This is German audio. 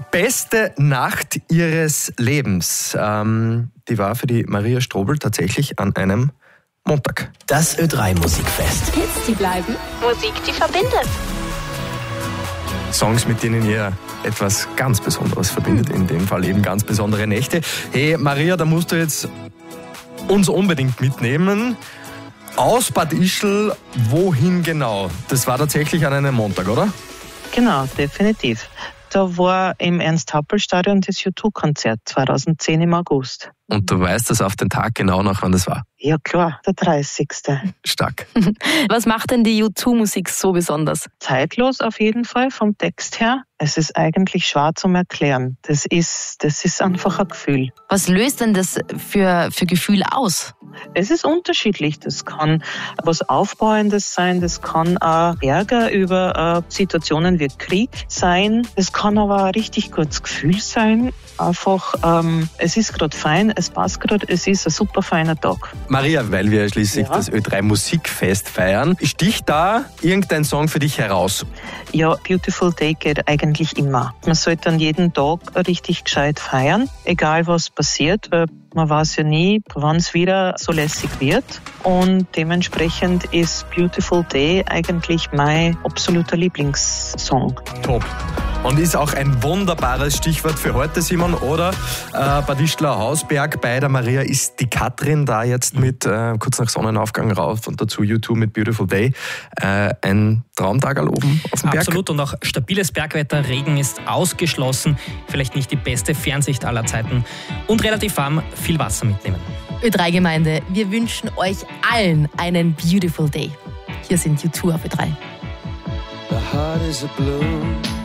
beste Nacht ihres Lebens. Die war für die Maria Strobl tatsächlich an einem Montag. Das Ö3 Musikfest. Hits, die bleiben. Musik, die verbindet. Songs, mit denen ihr etwas ganz Besonderes verbindet, in dem Fall eben ganz besondere Nächte. Hey Maria, da musst du jetzt uns unbedingt mitnehmen. Aus Bad Ischl, wohin genau? Das war tatsächlich an einem Montag, oder? Genau, definitiv. Da war im Ernst-Happel-Stadion das U2-Konzert 2010 im August. Und du weißt das auf den Tag genau noch, wann das war? Ja klar, der 30. Stark. Was macht denn die U2-Musik so besonders? Zeitlos auf jeden Fall vom Text her. Es ist eigentlich schwer zum Erklären. Das ist einfach ein Gefühl. Was löst denn das für Gefühle aus? Es ist unterschiedlich. Das kann was Aufbauendes sein, das kann auch Ärger über Situationen wie Krieg sein. Es kann aber auch ein richtig gutes Gefühl sein. Einfach, es ist gerade fein, es passt gerade, es ist ein super feiner Tag. Maria, weil wir schließlich das Ö3 Musikfest feiern, sticht da irgendein Song für dich heraus? Ja, Beautiful Day geht eigentlich immer. Man sollte an jedem Tag richtig gescheit feiern, egal was passiert, weil man weiß ja nie, wann es wieder so lässig wird. Und dementsprechend ist Beautiful Day eigentlich mein absoluter Lieblingssong. Top. Und ist auch ein wunderbares Stichwort für heute, Simon, oder? Bad Ischler Hausberg bei der Maria ist die Katrin da jetzt mit kurz nach Sonnenaufgang rauf und dazu U2 mit Beautiful Day. Ein Traumtagerl oben auf dem Berg. Absolut, und auch stabiles Bergwetter, Regen ist ausgeschlossen, vielleicht nicht die beste Fernsicht aller Zeiten und relativ warm, viel Wasser mitnehmen. Ö3-Gemeinde, wir wünschen euch allen einen Beautiful Day. Hier sind U2 auf Ö3. The heart is a blue.